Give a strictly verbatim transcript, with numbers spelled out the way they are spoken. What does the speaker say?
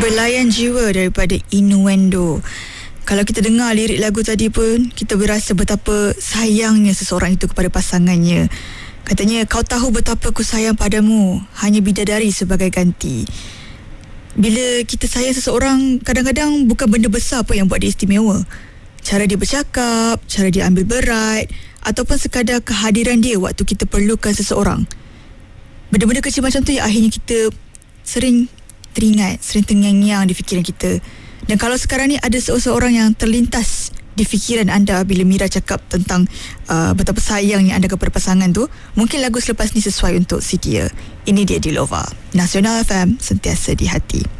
Belayan Jiwa daripada Innuendo. Kalau kita dengar lirik lagu tadi pun, kita berasa betapa sayangnya seseorang itu kepada pasangannya. Katanya, kau tahu betapa ku sayang padamu, hanya bidadari sebagai ganti. Bila kita sayang seseorang, kadang-kadang bukan benda besar pun yang buat dia istimewa. Cara dia bercakap, cara dia ambil berat, ataupun sekadar kehadiran dia waktu kita perlukan seseorang. Benda-benda kecil macam tu yang akhirnya kita sering teringat, sering terngiang-ngiang di fikiran kita. Dan kalau sekarang ni ada seseorang yang terlintas di fikiran anda bila Mira cakap tentang uh, betapa sayangnya anda kepada pasangan tu, mungkin lagu selepas ni sesuai untuk si dia. Ini dia Dilova. Nasional F M, sentiasa di hati.